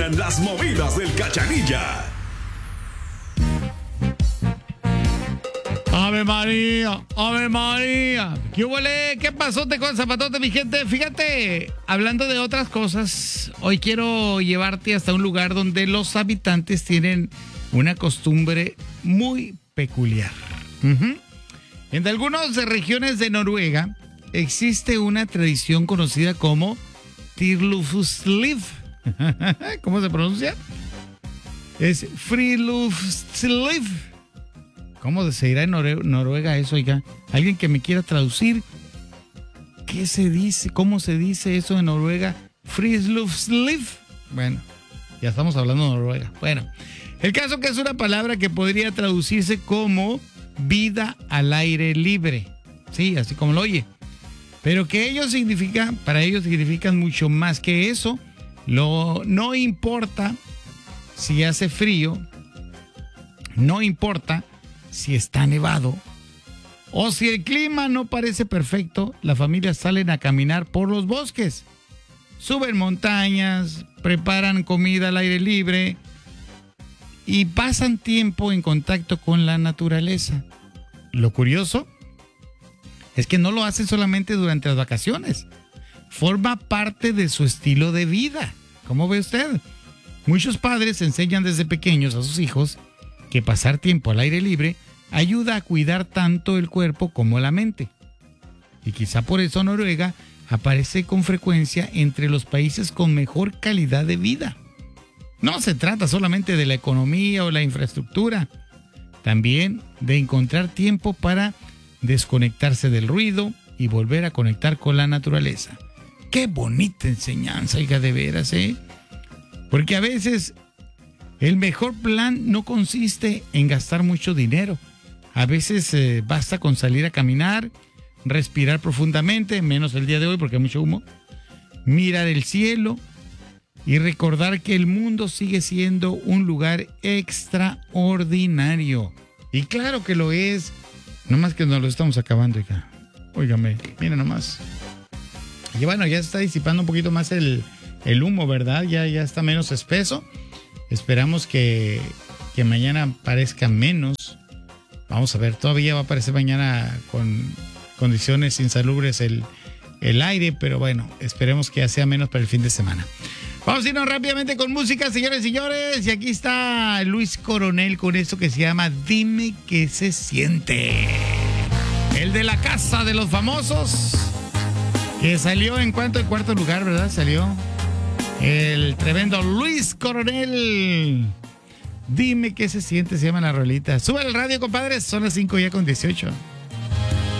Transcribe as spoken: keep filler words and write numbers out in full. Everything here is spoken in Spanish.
suenan las movidas del Cachanilla. Ave María, Ave María. ¿Qué huele? ¿Qué pasote con zapatote, mi gente? Fíjate, hablando de otras cosas, hoy quiero llevarte hasta un lugar donde los habitantes tienen una costumbre muy peculiar. Uh-huh. En algunas regiones de Noruega existe una tradición conocida como Friluftsliv. ¿Cómo se pronuncia? Es Friluftsliv. ¿Cómo se dirá en Nore- Noruega eso, oiga? ¿Alguien que me quiera traducir? ¿Qué se dice? ¿Cómo se dice eso en Noruega? Friluftsliv. Bueno, ya estamos hablando de Noruega. Bueno, el caso que es una palabra que podría traducirse como vida al aire libre. Sí, así como lo oye. Pero que ellos significan, para ellos significan mucho más que eso. Lo, no importa si hace frío, no importa si está nevado o si el clima no parece perfecto, las familias salen a caminar por los bosques, suben montañas, preparan comida al aire libre y pasan tiempo en contacto con la naturaleza. Lo curioso es que no lo hacen solamente durante las vacaciones, forma parte de su estilo de vida. ¿Cómo ve usted? Muchos padres enseñan desde pequeños a sus hijos que pasar tiempo al aire libre ayuda a cuidar tanto el cuerpo como la mente. Y quizá por eso Noruega aparece con frecuencia entre los países con mejor calidad de vida. No se trata solamente de la economía o la infraestructura, también de encontrar tiempo para desconectarse del ruido y volver a conectar con la naturaleza. Qué bonita enseñanza, hija, de veras, ¿eh? Porque a veces el mejor plan no consiste en gastar mucho dinero. A veces eh, basta con salir a caminar, respirar profundamente, menos el día de hoy porque hay mucho humo, mirar el cielo y recordar que el mundo sigue siendo un lugar extraordinario. Y claro que lo es, nomás que nos lo estamos acabando, hija. Óigame, mira nomás. Y bueno, ya se está disipando un poquito más el, el humo, ¿verdad? Ya, ya está menos espeso. Esperamos que, que mañana parezca menos. Vamos a ver, todavía va a aparecer mañana con condiciones insalubres el, el aire, pero bueno, esperemos que ya sea menos para el fin de semana. Vamos a irnos rápidamente con música, señores y señores. Y aquí está Luis Coronel con esto que se llama Dime qué se siente. El de la Casa de los Famosos, que salió en cuanto en cuarto lugar, ¿verdad? Salió el tremendo Luis Coronel. Dime qué se siente, se llama la rolita. Sube el radio, compadres. Son las cinco ya con dieciocho.